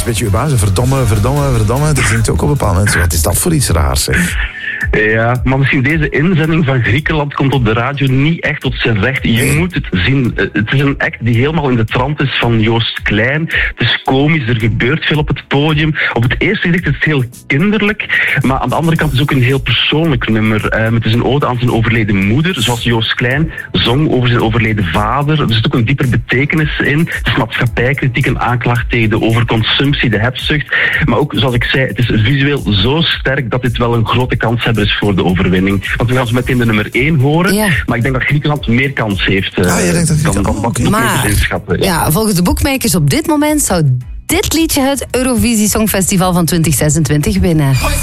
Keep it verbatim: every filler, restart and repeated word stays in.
een beetje urbaas. Verdomme, verdomme, verdomme. Dat zingt ook op een bepaald moment zo. Wat is dat voor iets raars, zeg? Ja, maar misschien deze inzending van Griekenland komt op de radio niet echt tot zijn recht. Je nee. moet het zien. Het is een act die helemaal in de trant is van Joost Klein. Het is komisch, er gebeurt veel op het podium. Op het eerste gezicht is het heel kinderlijk, maar aan de andere kant is het ook een heel persoonlijk nummer. Um, het is een ode aan zijn overleden moeder, zoals Joost Klein zong over zijn overleden vader. Er zit ook een dieper betekenis in. Het is maatschappijkritiek, een aanklacht tegen de overconsumptie, de hebzucht. Maar ook, zoals ik zei, het is visueel zo sterk dat dit wel een grote kans hebben is voor de overwinning. Want we gaan zo meteen de nummer één horen, ja. maar ik denk dat Griekenland meer kans heeft uh, ah, je denkt dat dan, dan wat maar, inschatten. Ja. ja, volgens de boekmakers op dit moment zou dit liedje het Eurovisie Songfestival van twintig zesentwintig winnen.